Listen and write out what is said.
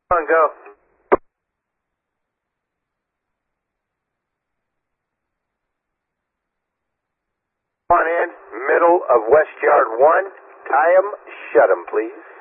Come on, go. On in, middle of West Yard 1. Tie 'em, shut 'em, please.